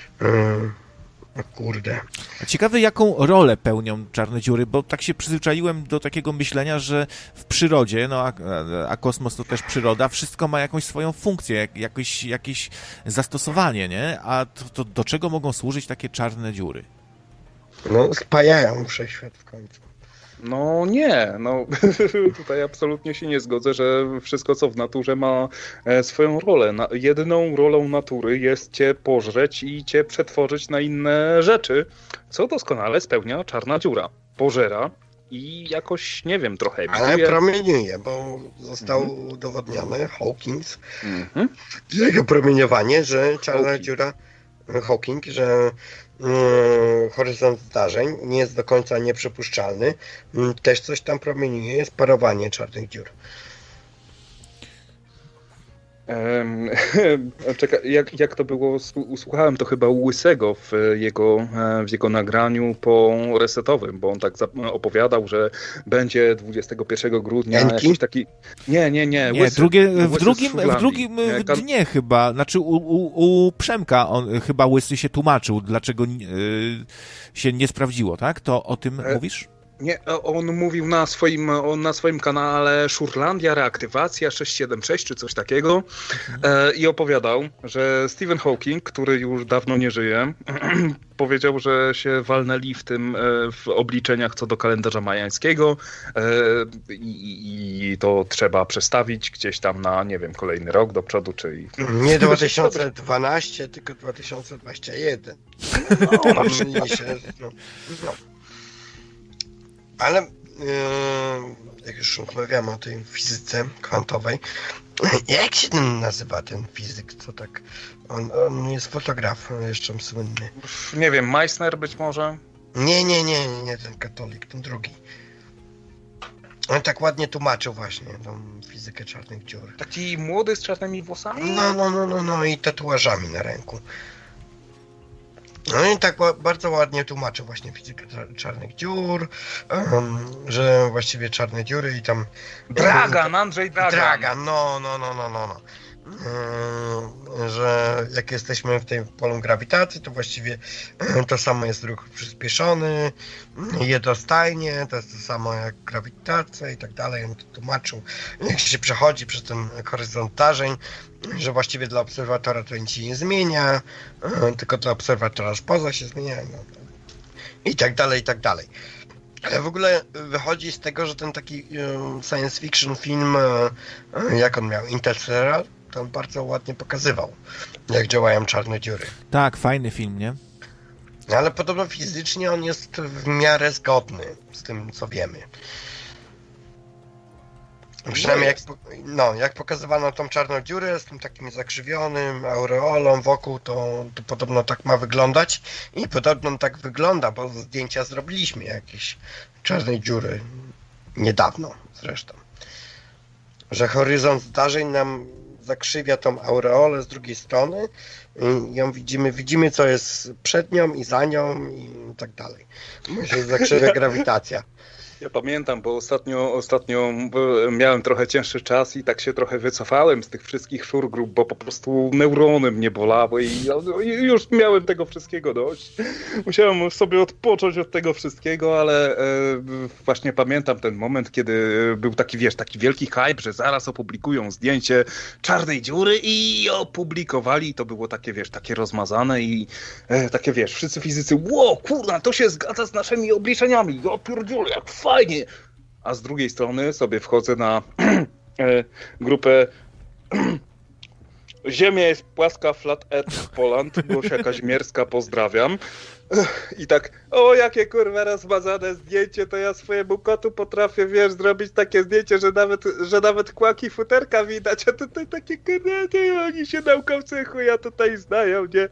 O kurde. Ciekawe, jaką rolę pełnią czarne dziury, bo tak się przyzwyczaiłem do takiego myślenia, że w przyrodzie, a kosmos to też przyroda, wszystko ma jakąś swoją funkcję, jakieś zastosowanie, nie? A to do czego mogą służyć takie czarne dziury? Spajają wszechświat w końcu. No nie, tutaj absolutnie się nie zgodzę, że wszystko co w naturze ma swoją rolę. Jedyną rolą natury jest cię pożreć i cię przetworzyć na inne rzeczy, co doskonale spełnia czarna dziura. Pożera i jakoś, nie wiem, trochę ale promieniuje, bo zostało udowodnione, Hawking, jego promieniowanie, że czarna dziura, Hawking, że horyzont zdarzeń nie jest do końca nieprzepuszczalny. Też coś tam promieniuje, jest parowanie czarnych dziur. Czekaj, jak to było? Usłuchałem to chyba u Łysego w jego nagraniu po resetowym, bo on tak opowiadał, że będzie 21 grudnia jakiś taki... Nie. Łysy, w drugim dnie chyba, znaczy u Przemka chyba Łysy się tłumaczył, dlaczego się nie sprawdziło, tak? To o tym mówisz? Nie, on mówił na swoim kanale Szurlandia, reaktywacja 676 czy coś takiego i opowiadał, że Stephen Hawking, który już dawno nie żyje, powiedział, że się walnęli w obliczeniach co do kalendarza majańskiego i to trzeba przestawić gdzieś tam na, nie wiem, kolejny rok do przodu, czyli... Nie 2012, tylko 2021. Ale jak już rozmawiamy o tej fizyce kwantowej, jak się ten nazywa ten fizyk, co tak... On jest fotograf jeszcze słynny. Nie wiem, Meissner być może? Nie, ten katolik, ten drugi. On tak ładnie tłumaczył właśnie tą fizykę czarnych dziur. Taki młody z czarnymi włosami? No i tatuażami na ręku. No i tak bardzo ładnie tłumaczył właśnie fizykę czarnych dziur, że właściwie czarne dziury i tam... Andrzej Dragan. No. że jak jesteśmy w tym polu grawitacji, to właściwie to samo jest ruch przyspieszony, jednostajnie, to jest to samo jak grawitacja i tak dalej. On to tłumaczył, jak się przechodzi przez ten horyzont zdarzeń, że właściwie dla obserwatora to nic się nie zmienia, tylko dla obserwatora spoza się zmienia, no, i tak dalej, i tak dalej. Ale w ogóle wychodzi z tego, że ten taki science fiction film, jak on miał, Interstellar, to on bardzo ładnie pokazywał, jak działają czarne dziury. Tak, fajny film, nie? Ale podobno fizycznie on jest w miarę zgodny z tym, co wiemy. Przynajmniej jak pokazywano tą czarną dziurę z tym takim zakrzywionym aureolą wokół, to podobno tak ma wyglądać i podobno tak wygląda, bo zdjęcia zrobiliśmy jakieś czarnej dziury niedawno zresztą. Że horyzont zdarzeń nam zakrzywia tą aureolę z drugiej strony i ją widzimy co jest przed nią i za nią i tak dalej. Bo się zakrzywia grawitacja. Ja pamiętam, bo ostatnio miałem trochę cięższy czas i tak się trochę wycofałem z tych wszystkich szurgrup, bo po prostu neurony mnie bolały i już miałem tego wszystkiego dość. Musiałem sobie odpocząć od tego wszystkiego, ale właśnie pamiętam ten moment, kiedy był taki, taki wielki hype, że zaraz opublikują zdjęcie czarnej dziury i opublikowali. To było takie, takie rozmazane i takie, wszyscy fizycy, kurna, to się zgadza z naszymi obliczeniami. Ja pierdzielę, jak fajnie. A z drugiej strony sobie wchodzę na grupę Ziemia jest płaska, Flat Earth Poland, Gosia Kaźmierska, pozdrawiam. I tak, jakie kurwa rozmazane zdjęcie, to ja swojemu kotu potrafię, zrobić takie zdjęcie, że nawet kłaki futerka widać, a tutaj takie kurwa, oni się naukowcy chuja tutaj znają, nie?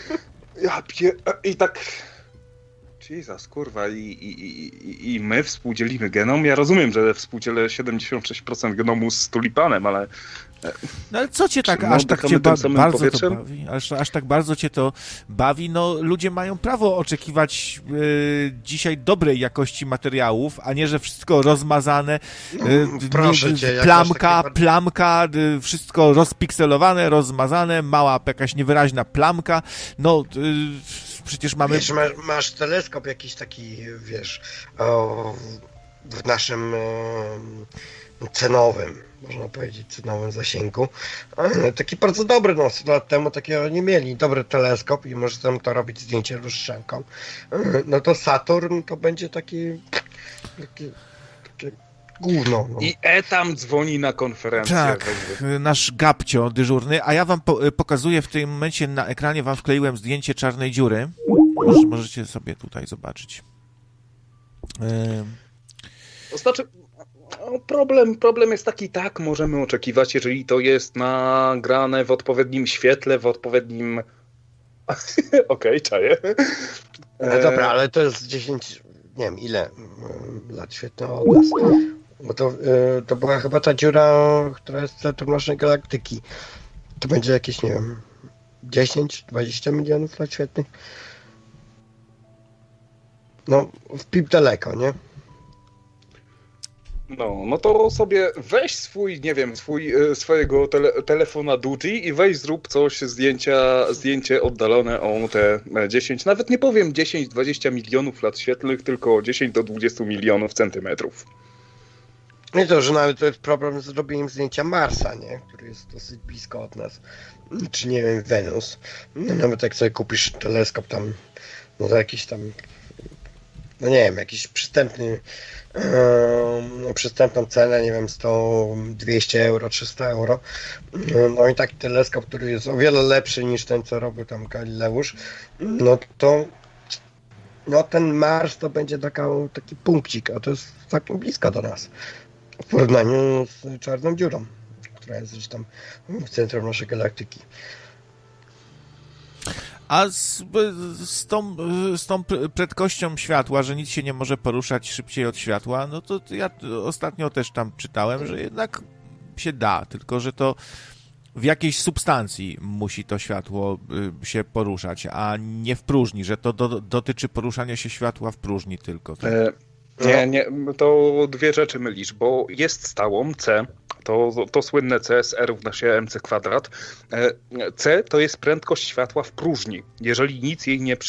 I tak... Jesus, kurwa, i my współdzielimy genom. Ja rozumiem, że współdzielę 76% genomu z tulipanem, ale... No ale co cię tak aż tak cię bardzo to bawi? Aż tak bardzo cię to bawi? No ludzie mają prawo oczekiwać dzisiaj dobrej jakości materiałów, a nie, że wszystko rozmazane, proszę cię, plamka, wszystko rozpikselowane, rozmazane, mała jakaś niewyraźna plamka. No przecież mamy... Masz teleskop jakiś taki, w naszym cenowym, można powiedzieć, cenowym zasięgu. Taki bardzo dobry, 100 lat temu takiego nie mieli. Dobry teleskop i możesz tam to robić zdjęcie lustrzanką. No to Saturn to będzie takie gówno. No. I tam dzwoni na konferencję. Tak, nasz Gabcio dyżurny, a ja wam pokazuję w tym momencie na ekranie, wam wkleiłem zdjęcie czarnej dziury. Możecie sobie tutaj zobaczyć. Znaczy, problem jest taki, tak możemy oczekiwać, jeżeli to jest nagrane w odpowiednim świetle, w odpowiednim... Okej, czaję. No dobra, ale to jest 10, nie wiem ile lat świetnego od nas. Bo to była chyba ta dziura, która jest w centrum naszej galaktyki. To będzie jakieś, nie wiem, 10-20 milionów lat świetnych. No, w pip daleko, nie? No to sobie weź swojego telefona Duty i weź zrób coś, zdjęcie oddalone o te 10, nawet nie powiem 10-20 milionów lat świetlnych, tylko 10 do 20 milionów centymetrów. Nie to, że nawet to jest problem z zrobieniem zdjęcia Marsa, nie? Który jest dosyć blisko od nas. Czy nie wiem, Wenus. No, nawet jak sobie kupisz teleskop tam, no za jakiś tam, no nie wiem, jakiś przystępną cenę, nie wiem, 200 euro, 300 euro. No i taki teleskop, który jest o wiele lepszy niż ten, co robił tam Galileusz, no to ten Mars to będzie taki punkcik, a to jest tak blisko do nas w porównaniu z czarną dziurą, która jest gdzieś tam w centrum naszej galaktyki. A z tą prędkością światła, że nic się nie może poruszać szybciej od światła, no to ja ostatnio też tam czytałem, że jednak się da, tylko że to w jakiejś substancji musi to światło się poruszać, a nie w próżni, że to dotyczy poruszania się światła w próżni tylko. Tak? Nie, to dwie rzeczy mylisz, bo jest stałą C, To słynne C, S równa się mc kwadrat. C to jest prędkość światła w próżni, jeżeli nic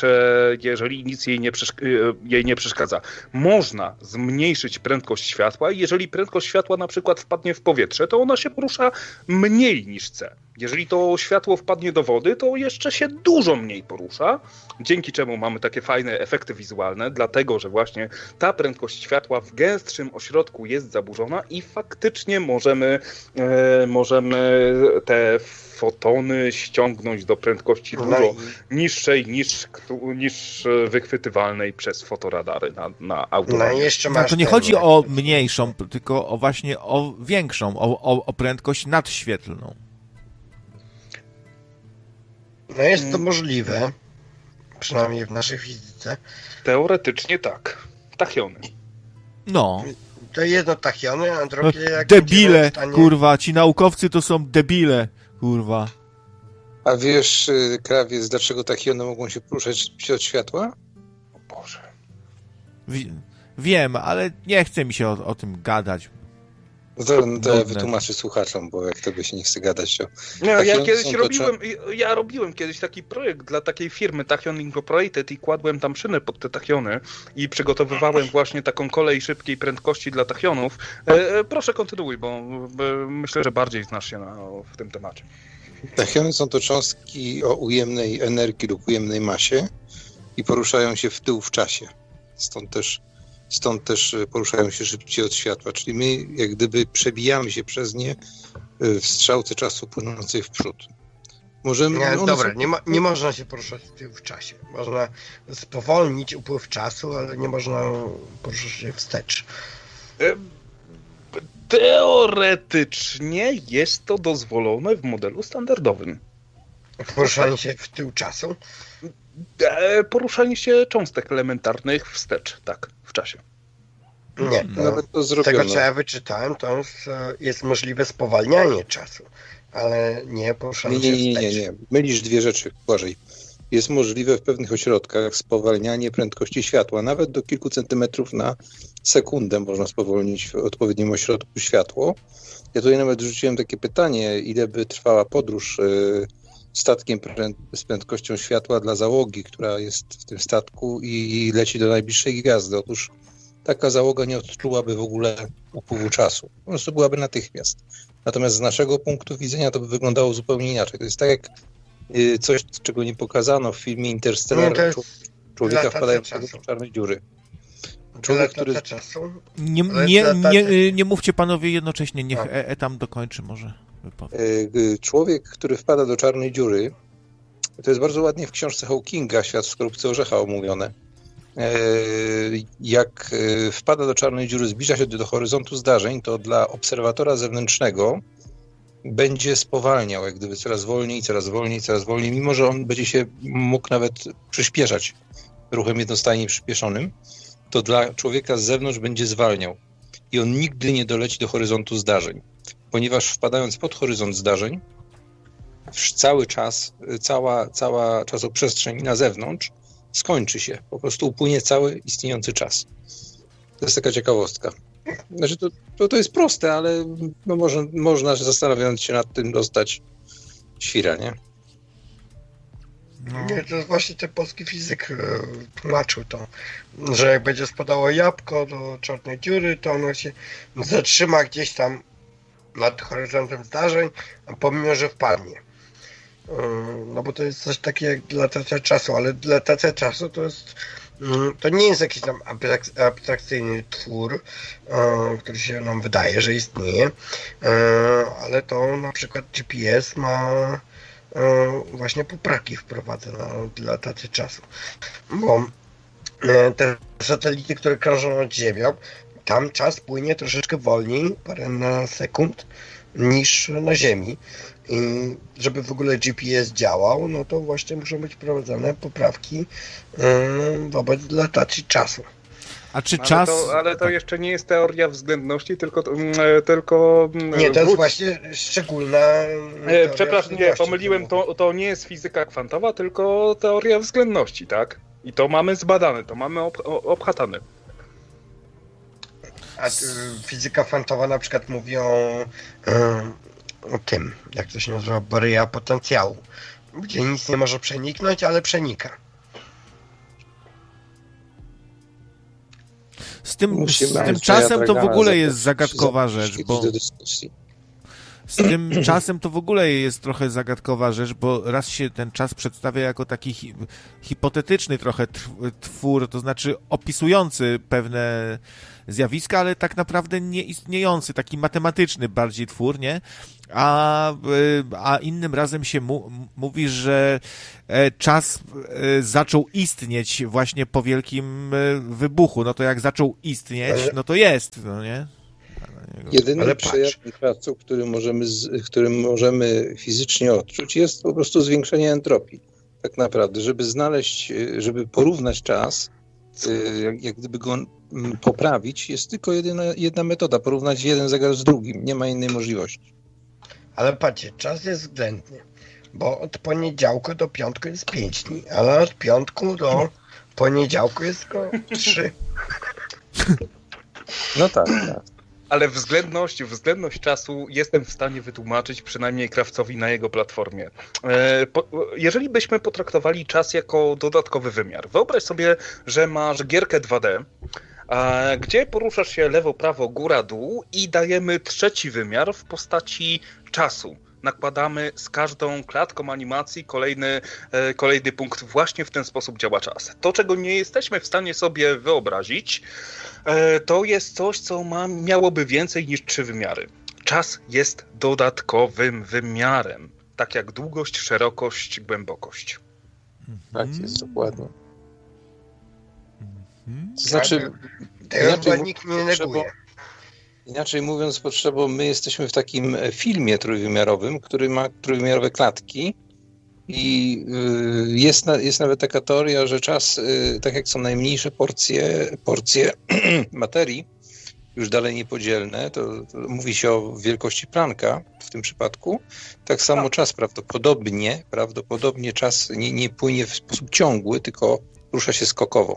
jej nie przeszkadza. Można zmniejszyć prędkość światła i jeżeli prędkość światła na przykład wpadnie w powietrze, to ona się porusza mniej niż C. Jeżeli to światło wpadnie do wody, to jeszcze się dużo mniej porusza, dzięki czemu mamy takie fajne efekty wizualne, dlatego że właśnie ta prędkość światła w gęstszym ośrodku jest zaburzona i faktycznie możemy te fotony ściągnąć do prędkości dużo niższej niż wychwytywalnej przez fotoradary na autobahnie. To nie chodzi o mniejszą, tylko właśnie o większą, o prędkość nadświetlną. No jest to możliwe, przynajmniej w naszej fizyce. Teoretycznie tak. Tachiony. No. To jedno tachiony, a drugie jak debile, kurwa, ci naukowcy to są debile, kurwa. A wiesz, Krawiec, dlaczego tachiony mogą się poruszać od światła? O Boże. Wiem, ale nie chce mi się o tym gadać. To ja wytłumaczę słuchaczom, bo jak tobie się nie chce gadać, to... Ja robiłem kiedyś taki projekt dla takiej firmy Tachyon Incorporated i kładłem tam szyny pod te tachiony i przygotowywałem właśnie taką kolej szybkiej prędkości dla tachionów. Proszę kontynuuj, bo myślę, że bardziej znasz się w tym temacie. Tachiony są to cząstki o ujemnej energii lub ujemnej masie i poruszają się w tył w czasie. Stąd też poruszają się szybciej od światła, czyli my jak gdyby przebijamy się przez nie w strzałce czasu płynącej w przód. Nie można się poruszać w czasie. Można spowolnić upływ czasu, ale nie można poruszać się wstecz. Teoretycznie jest to dozwolone w modelu standardowym. Poruszanie się w tył czasu? Poruszanie się cząstek elementarnych wstecz, tak, w czasie. Nie, nawet to z tego co ja wyczytałem, to jest możliwe spowalnianie czasu, ale nie poruszanie się wstecz. Nie. Mylisz dwie rzeczy, Błażej. Jest możliwe w pewnych ośrodkach spowalnianie prędkości światła, nawet do kilku centymetrów na sekundę można spowolnić w odpowiednim ośrodku światło. Ja tutaj nawet rzuciłem takie pytanie, ile by trwała podróż statkiem z prędkością światła dla załogi, która jest w tym statku i leci do najbliższej gwiazdy. Otóż taka załoga nie odczułaby w ogóle upływu czasu. Po prostu byłaby natychmiast. Natomiast z naszego punktu widzenia to by wyglądało zupełnie inaczej. To jest tak jak coś, czego nie pokazano w filmie Interstellar, człowieka wpadającego do czarnej dziury. Człowiek, który... czasu. Nie mówcie panowie jednocześnie, niech tam dokończy może wypowiedź. Człowiek, który wpada do czarnej dziury, to jest bardzo ładnie w książce Hawkinga Świat w skorupce orzecha omówione. Jak wpada do czarnej dziury, zbliża się do horyzontu zdarzeń, to dla obserwatora zewnętrznego będzie spowalniał, jak gdyby coraz wolniej, mimo że on będzie się mógł nawet przyspieszać ruchem jednostajnie przyspieszonym, to dla człowieka z zewnątrz będzie zwalniał. I on nigdy nie doleci do horyzontu zdarzeń, ponieważ wpadając pod horyzont zdarzeń, cały czas, cała czasoprzestrzeń na zewnątrz skończy się. Po prostu upłynie cały istniejący czas. To jest taka ciekawostka. Znaczy to jest proste, ale można zastanawiając się nad tym dostać świra, nie? No. Nie, to jest właśnie ten polski fizyk tłumaczył to, że jak będzie spadało jabłko do czarnej dziury, to ono się zatrzyma gdzieś tam nad horyzontem zdarzeń, a pomimo, że wpadnie. No bo to jest coś takiego jak dilatacja czasu, ale dilatacja czasu to nie jest jakiś tam abstrakcyjny twór, który się nam wydaje, że istnieje, ale to na przykład GPS ma właśnie poprawki wprowadza na dilatację czasu, bo te satelity, które krążą nad Ziemią, tam czas płynie troszeczkę wolniej, parę na sekund, niż na Ziemi. I żeby w ogóle GPS działał, no to właśnie muszą być wprowadzone poprawki wobec dilatacji czasu. A czy czas... Ale to jeszcze nie jest teoria względności, tylko nie, to jest właśnie szczególna... Przepraszam, nie, pomyliłem, to nie jest fizyka kwantowa, tylko teoria względności, tak? I to mamy zbadane, to mamy obchatane. A fizyka kwantowa na przykład mówi o tym, jak to się nazywa, baryja potencjału, gdzie nic nie może przeniknąć, ale przenika. Z tym czasem to w ogóle jest zagadkowa rzecz, bo z tym czasem to w ogóle jest trochę zagadkowa rzecz, bo raz się ten czas przedstawia jako taki hipotetyczny trochę twór, to znaczy opisujący pewne zjawiska, ale tak naprawdę nieistniejący, taki matematyczny bardziej twór, nie? A innym razem się mówi, że czas zaczął istnieć właśnie po wielkim wybuchu. No to jak zaczął istnieć, no to jest, no nie? Jedyny przejaw czasu, który możemy fizycznie odczuć, jest po prostu zwiększenie entropii. Tak naprawdę, żeby porównać czas, jak gdyby go poprawić, jest tylko jedna metoda, porównać jeden zegar z drugim. Nie ma innej możliwości. Ale patrzcie, czas jest względny, bo od poniedziałku do piątku jest 5 dni, ale od piątku do poniedziałku jest tylko 3. No tak. Ale względność czasu jestem w stanie wytłumaczyć przynajmniej krawcowi na jego platformie. Jeżeli byśmy potraktowali czas jako dodatkowy wymiar, wyobraź sobie, że masz gierkę 2D, gdzie poruszasz się lewo, prawo, góra, dół i dajemy trzeci wymiar w postaci czasu. Nakładamy z każdą klatką animacji kolejny punkt. Właśnie w ten sposób działa czas. To, czego nie jesteśmy w stanie sobie wyobrazić, to jest coś, co miałoby więcej niż 3 wymiary. Czas jest dodatkowym wymiarem. Tak jak długość, szerokość, głębokość. Tak jest, dokładnie. To znaczy, tego nikt nie neguje. Inaczej mówiąc, potrzebą my jesteśmy w takim filmie trójwymiarowym, który ma trójwymiarowe klatki i jest nawet taka teoria, że czas, tak jak są najmniejsze porcje materii, już dalej niepodzielne, to mówi się o wielkości Plancka w tym przypadku, tak samo czas prawdopodobnie czas nie płynie w sposób ciągły, tylko rusza się skokowo.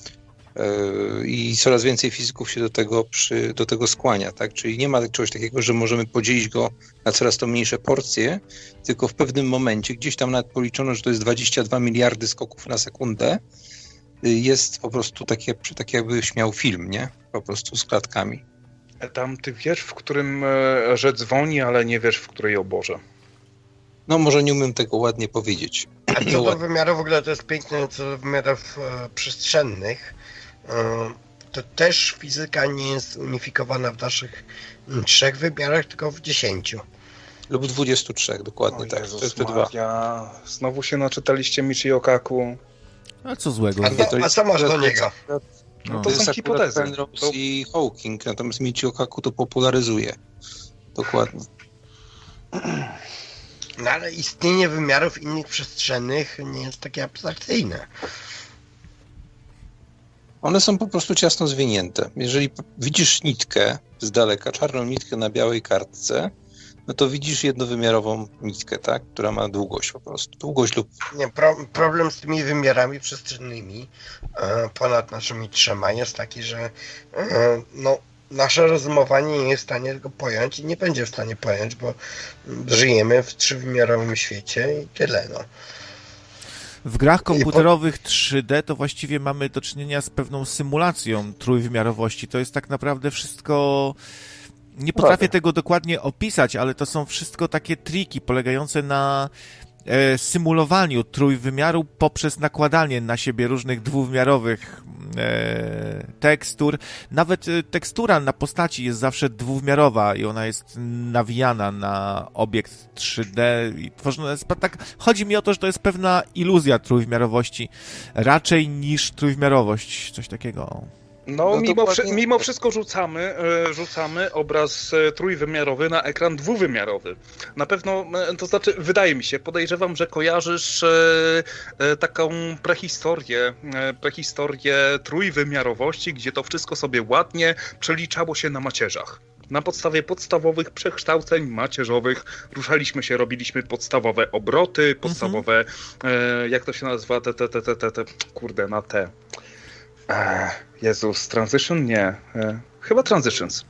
I coraz więcej fizyków się do tego skłania, tak? Czyli nie ma czegoś takiego, że możemy podzielić go na coraz to mniejsze porcje, tylko w pewnym momencie, gdzieś tam nawet policzono, że to jest 22 miliardy skoków na sekundę, jest po prostu tak jakbyś miał film, nie? Po prostu z klatkami. Tam ty wiesz, w którym że dzwoni, ale nie wiesz, w której oborze. No może nie umiem tego ładnie powiedzieć. A co do wymiarów, w ogóle to jest piękne, co do wymiarów przestrzennych, to też fizyka nie jest unifikowana w naszych 3 wymiarach, tylko w 10. Lub 23, dokładnie tak. Jezus to jest te 2. Znowu się naczytaliście Michio Kaku. A co złego? A co masz do niego? No, to są jest hipotezy. Penrose i Hawking, natomiast Michio Kaku to popularyzuje. Dokładnie. No ale istnienie wymiarów innych przestrzennych nie jest takie abstrakcyjne. One są po prostu ciasno zwinięte. Jeżeli widzisz nitkę z daleka, czarną nitkę na białej kartce, no to widzisz jednowymiarową nitkę, tak? Która ma długość po prostu. Długość lub... Nie, problem z tymi wymiarami przestrzennymi ponad naszymi 3 jest taki, że nasze rozumowanie nie jest w stanie tego pojąć i nie będzie w stanie pojąć, bo żyjemy w 3-wymiarowym świecie i tyle, no. W grach komputerowych 3D to właściwie mamy do czynienia z pewną symulacją trójwymiarowości. To jest tak naprawdę wszystko... Nie potrafię tego dokładnie opisać, ale to są wszystko takie triki polegające na symulowaniu trójwymiaru poprzez nakładanie na siebie różnych dwuwymiarowych tekstur. Nawet tekstura na postaci jest zawsze dwuwymiarowa i ona jest nawijana na obiekt 3D i tworzona jest tak. Chodzi mi o to, że to jest pewna iluzja trójwymiarowości raczej niż trójwymiarowość, coś takiego. No mimo wszystko rzucamy obraz trójwymiarowy na ekran dwuwymiarowy. Na pewno, to znaczy, wydaje mi się, podejrzewam, że kojarzysz taką prehistorię trójwymiarowości, gdzie to wszystko sobie ładnie przeliczało się na macierzach. Na podstawie podstawowych przekształceń macierzowych ruszaliśmy się, robiliśmy podstawowe obroty, podstawowe, jak to się nazywa, Jezus, transition? Nie. chyba Transitions.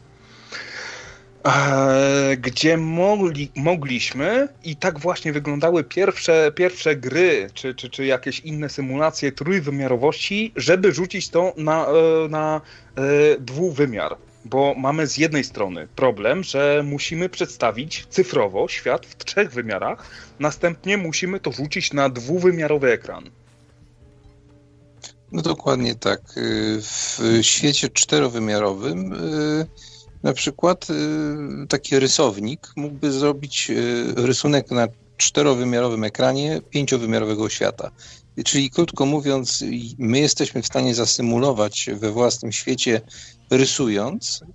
Gdzie mogliśmy i tak właśnie wyglądały pierwsze gry, czy jakieś inne symulacje trójwymiarowości, żeby rzucić to na dwuwymiar. Bo mamy z jednej strony problem, że musimy przedstawić cyfrowo świat w 3 wymiarach, następnie musimy to rzucić na dwuwymiarowy ekran. No dokładnie tak. W świecie 4-wymiarowym na przykład taki rysownik mógłby zrobić rysunek na 4-wymiarowym ekranie 5-wymiarowego świata. Czyli krótko mówiąc, my jesteśmy w stanie zasymulować we własnym świecie, rysując